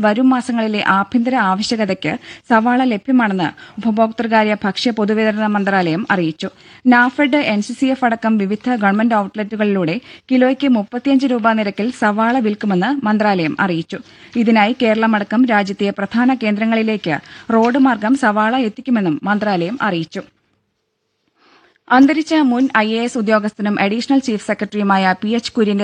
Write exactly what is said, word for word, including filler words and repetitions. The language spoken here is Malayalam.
വരും മാസങ്ങളിലെ ആഭ്യന്തര ആവശ്യകതയ്ക്ക് സവാള ലഭ്യമാണെന്ന് ഉപഭോക്തൃകാര്യ ഭക്ഷ്യ പൊതുവിതരണ മന്ത്രാലയം അറിയിച്ചു. NAFED, N C C F അടക്കം വിവിധ ഗവൺമെന്റ് ഔട്ട്ലെറ്റുകളിലൂടെ കിലോയ്ക്ക് മുപ്പത്തിയഞ്ച് രൂപ നിരക്കിൽ സവാള വിൽക്കുമെന്ന് മന്ത്രാലയം അറിയിച്ചു. ഇതിനായി കേരളമടക്കം രാജ്യത്തെ പ്രധാന കേന്ദ്രങ്ങളിലേക്ക് റോഡ് മാർഗം സവാള എത്തിക്കുമെന്നും മന്ത്രാലയം അറിയിച്ചു. അന്തരിച്ച മുൻ I A S ഉദ്യോഗസ്ഥനും additional chief സെക്രട്ടറിയുമായ പി എച്ച് കുര്യന്റെ